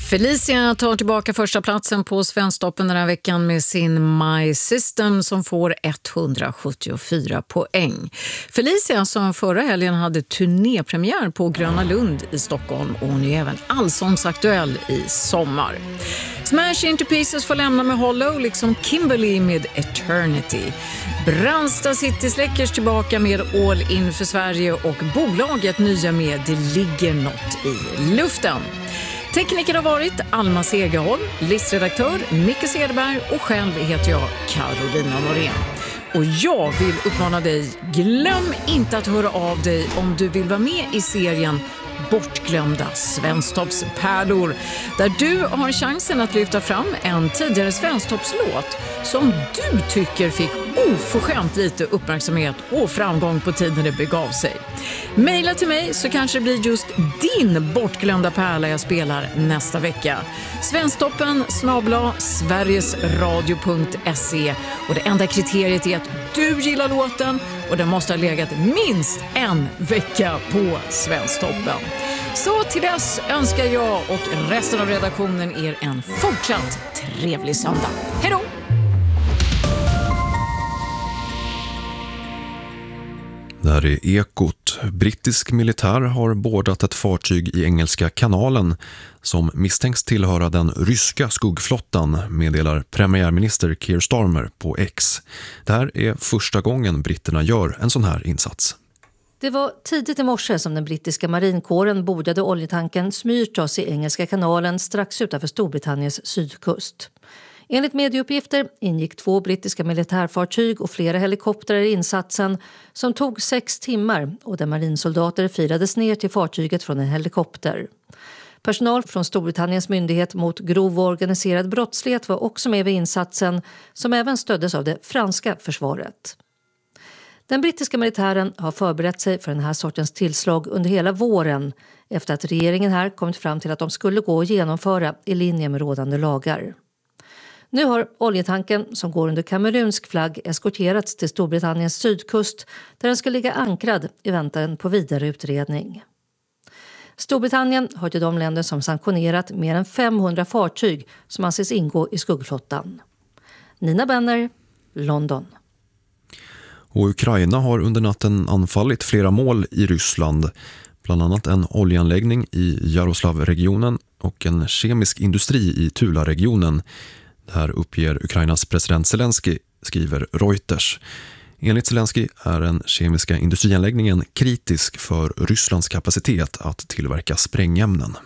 Felicia tar tillbaka första platsen på Svensktoppen den här veckan med sin My System som får 174 poäng. Felicia som förra helgen hade turnépremiär på Gröna Lund i Stockholm och hon är även allsångsaktuell i sommar. Smash Into Pieces får lämna med Hollow liksom Kimberly med Eternity. Brandsta City släckers tillbaka med All In för Sverige och bolaget nya med Det ligger något i luften. Tekniker har varit Alma Segerholm, listredaktör Micke Cederberg och själv heter jag Carolina Norén. Och jag vill uppmana dig, glöm inte att höra av dig om du vill vara med i serien Bortglömda Svensktoppspärlor, där du har chansen att lyfta fram en tidigare Svensktoppslåt som du tycker fick oförskämt lite uppmärksamhet och framgång på tiden det begav sig. Maila till mig så kanske det blir just din bortglömda pärla jag spelar nästa vecka. Svensktoppen@sverigesradio.se, och det enda kriteriet är att du gillar låten och den måste ha legat minst en vecka på Svensktoppen. Så till dess önskar jag och resten av redaktionen er en fortsatt trevlig söndag. Hej då! Det här är Ekot. Brittisk militär har bordat ett fartyg i Engelska kanalen som misstänks tillhöra den ryska skuggflottan, meddelar premiärminister Keir Starmer på X. Det här är första gången britterna gör en sån här insats. Det var tidigt i morse som den brittiska marinkåren bordade oljetanken Smyrtos i Engelska kanalen strax utanför Storbritanniens sydkust. Enligt medieuppgifter ingick 2 brittiska militärfartyg och flera helikoptrar i insatsen som tog 6 timmar och där marinsoldater firades ner till fartyget från en helikopter. Personal från Storbritanniens myndighet mot grov och organiserad brottslighet var också med vid insatsen som även stöddes av det franska försvaret. Den brittiska militären har förberett sig för den här sortens tillslag under hela våren efter att regeringen här kommit fram till att de skulle gå att genomföra i linje med rådande lagar. Nu har oljetanken som går under kamerunsk flagg eskorterats till Storbritanniens sydkust där den ska ligga ankrad i väntan på vidare utredning. Storbritannien hör till de länder som sanktionerat mer än 500 fartyg som anses ingå i skuggflottan. Nina Benner, London. Och Ukraina har under natten anfallit flera mål i Ryssland, bland annat en oljeanläggning i Jaroslavregionen och en kemisk industri i Tula-regionen. Det här uppger Ukrainas president Zelensky, skriver Reuters. Enligt Zelensky är den kemiska industrianläggningen kritisk för Rysslands kapacitet att tillverka sprängämnen.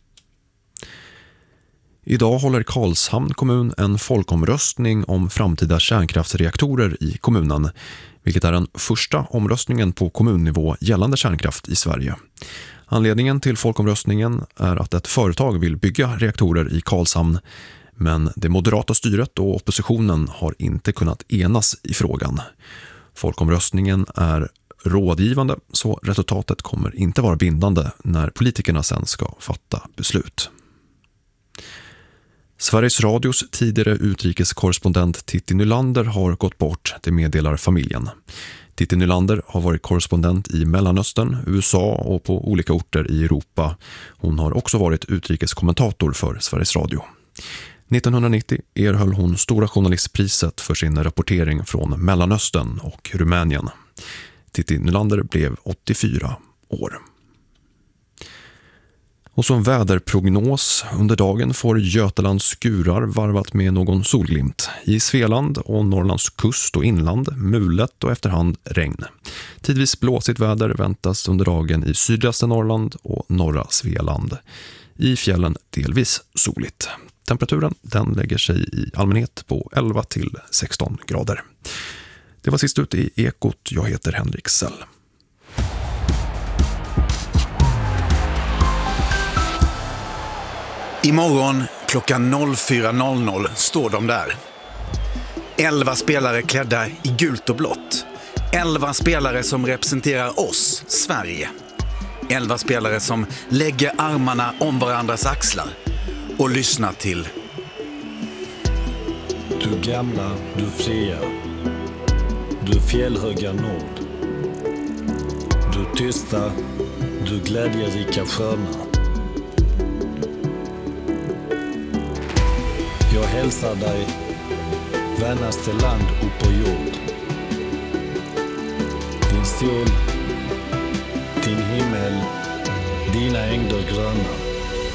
Idag håller Karlshamn kommun en folkomröstning om framtida kärnkraftsreaktorer i kommunen, vilket är den första omröstningen på kommunnivå gällande kärnkraft i Sverige. Anledningen till folkomröstningen är att ett företag vill bygga reaktorer i Karlshamn, men det moderata styret och oppositionen har inte kunnat enas i frågan. Folkomröstningen är rådgivande, så resultatet kommer inte vara bindande när politikerna sen ska fatta beslut. Sveriges Radios tidigare utrikeskorrespondent Titti Nylander har gått bort, det meddelar familjen. Titti Nylander har varit korrespondent i Mellanöstern, USA och på olika orter i Europa. Hon har också varit utrikeskommentator för Sveriges Radio. 1990 erhöll hon Stora journalistpriset för sin rapportering från Mellanöstern och Rumänien. Titti Nylander blev 84 år. Och som väderprognos under dagen får Götalands skurar varvat med någon solglimt. I Svealand och Norrlands kust och inland mulet och efterhand regn. Tidvis blåsigt väder väntas under dagen i sydligaste Norrland och norra Svealand. I fjällen delvis soligt. Temperaturen den lägger sig i allmänhet på 11 till 16 grader. Det var sist ut i Ekot. Jag heter Henrik Sell. Imorgon klockan 04.00 står de där. 11 spelare klädda i gult och blått. 11 spelare som representerar oss, Sverige. 11 spelare som lägger armarna om varandras axlar och lyssnar till: Du gamla, du fria, du fjällhöga nord, du tysta, du glädjerika sköna. Jag hälsar dig, vännaste land upp på jord. Din sol, din himmel, dina ängder gröna.